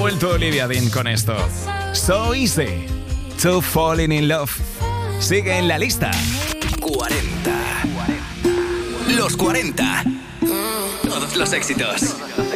vuelto Olivia Dean con esto. So easy to falling in love. Sigue en la lista. 40. Los 40. Todos los éxitos.